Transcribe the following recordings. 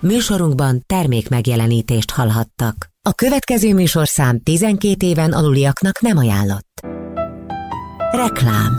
Műsorunkban termék megjelenítést hallhattak. A következő műsorszám 12 éven aluliaknak nem ajánlott. Reklám.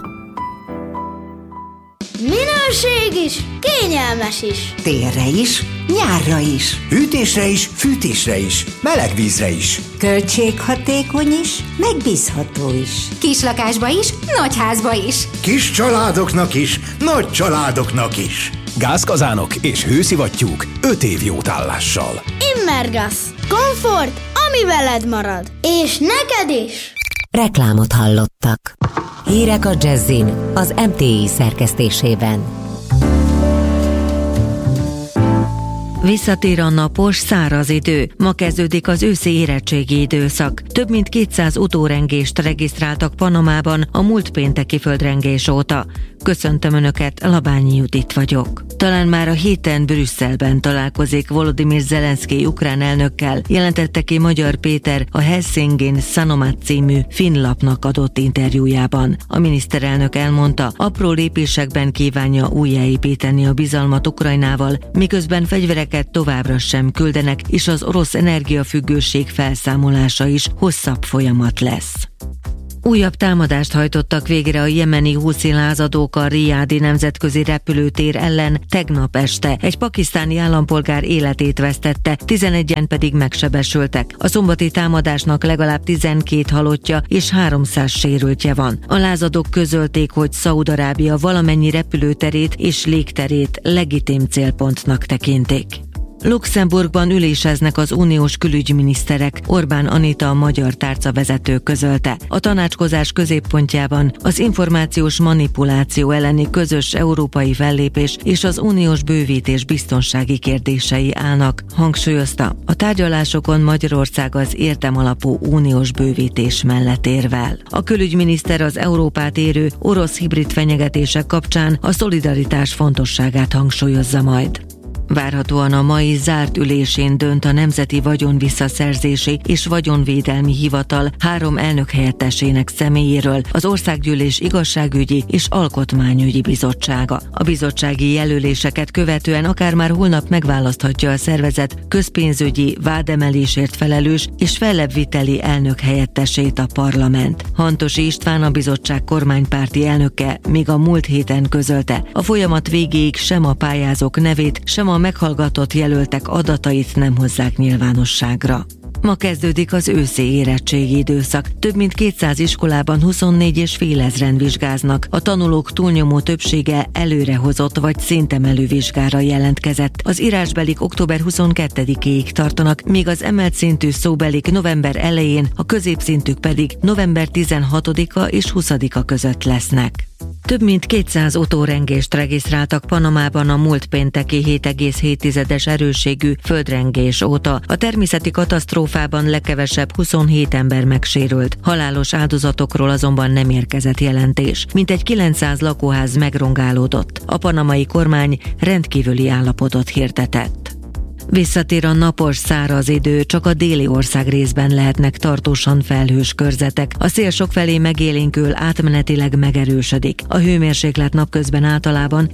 Minőség is, kényelmes is. Télre is, nyárra is. Hűtésre is, fűtésre is, meleg vízre is. Költséghatékony is, megbízható is. Kislakásba is, nagyházba is. Kis családoknak is, nagy családoknak is. Gázkazánok és hőszivattyúk 5 év jótállással. Immergas. Komfort, ami veled marad. És neked is. Reklámot hallottak. Hírek a Jazzin az MTI szerkesztésében. Visszatér a napos, száraz idő. Ma kezdődik az őszi érettségi időszak. Több mint 200 utórengést regisztráltak Panamában a múlt pénteki földrengés óta. Köszöntöm Önöket, Labányi Judit vagyok. Talán már a héten Brüsszelben találkozik Volodymyr Zelenszkij ukrán elnökkel, jelentette ki Magyar Péter a Helsingin Sanomat című finn lapnak adott interjújában. A miniszterelnök elmondta, apró lépésekben kívánja újjáépíteni a bizalmat Ukrajnával, miközben fegyvereket továbbra sem küldenek, és az orosz energiafüggőség felszámolása is hosszabb folyamat lesz. Újabb támadást hajtottak végre a jemeni húszi lázadók a Rijádi nemzetközi repülőtér ellen tegnap este. Egy pakisztáni állampolgár életét vesztette, 11-en pedig megsebesültek. A szombati támadásnak legalább 12 halottja és 300 sérültje van. A lázadók közölték, hogy Szaúd-Arábia valamennyi repülőterét és légterét legitim célpontnak tekintik. Luxemburgban üléseznek az uniós külügyminiszterek, Orbán Anita a magyar tárcavezető közölte. A tanácskozás középpontjában az információs manipuláció elleni közös európai fellépés és az uniós bővítés biztonsági kérdései állnak, hangsúlyozta. A tárgyalásokon Magyarország az érdemalapú uniós bővítés mellett érvel. A külügyminiszter az Európát érő orosz hibrid fenyegetések kapcsán a szolidaritás fontosságát hangsúlyozza majd. Várhatóan a mai zárt ülésén dönt a Nemzeti Vagyonvisszaszerzési és Vagyonvédelmi Hivatal 3 elnökhelyettesének személyéről, az Országgyűlés Igazságügyi és Alkotmányügyi Bizottsága. A bizottsági jelöléseket követően akár már holnap megválaszthatja a szervezet közpénzügyi vádemelésért felelős és fellebbviteli elnökhelyettesét a parlament. Hantosi István, a bizottság kormánypárti elnöke még a múlt héten közölte, a folyamat végéig sem a pályázók nevét, sem a meghallgatott jelöltek adatait nem hozzák nyilvánosságra. Ma kezdődik az őszi érettségi időszak. Több mint 200 iskolában 24,5 ezren vizsgáznak. A tanulók túlnyomó többsége előrehozott vagy szintemelő vizsgára jelentkezett. Az írásbelik október 22-ig tartanak, míg az emelt szintű szóbelik november elején, a középszintűk pedig november 16-a és 20-a között lesznek. Több mint 200 utórengést regisztráltak Panamában a múlt pénteki 7,7-es erősségű földrengés óta. A természeti katasztrófában legkevesebb 27 ember megsérült. Halálos áldozatokról azonban nem érkezett jelentés. Mintegy 900 lakóház megrongálódott. A panamai kormány rendkívüli állapotot hirdetett. Visszatér a napos, száraz idő, csak a déli ország részben lehetnek tartósan felhős körzetek. A szél sokfelé megélénkül, átmenetileg megerősödik. A hőmérséklet napközben általában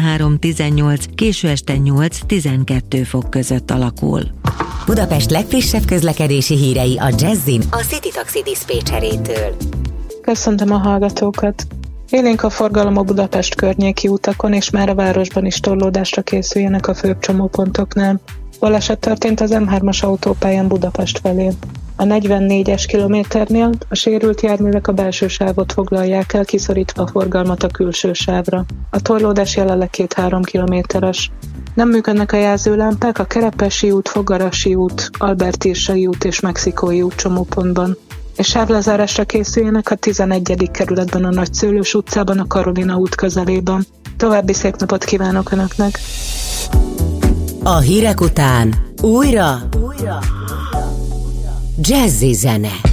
13-18, késő este 8-12 fok között alakul. Budapest legfrissebb közlekedési hírei a Jazzin a City Taxi diszpécserétől. Köszöntöm a hallgatókat! Élénk a forgalom a Budapest környéki utakon, és már a városban is torlódásra készüljenek a főbb csomópontoknál. Baleset történt az M3-as autópályán Budapest felé. A 44-es kilométernél a sérült járművek a belső sávot foglalják el, kiszorítva a forgalmat a külső sávra. A torlódás jelenleg 2-3 kilométeres. Nem működnek a jelzőlámpák a Kerepesi út, Fogarasi út, Albert-Irsai út és Mexikói út csomópontban. És sávlezárásra készüljenek a 11. kerületben a Nagyszőlős utcában, a Karolina út közelében. További szép napot kívánok Önöknek! A hírek után újra Jazzy zene.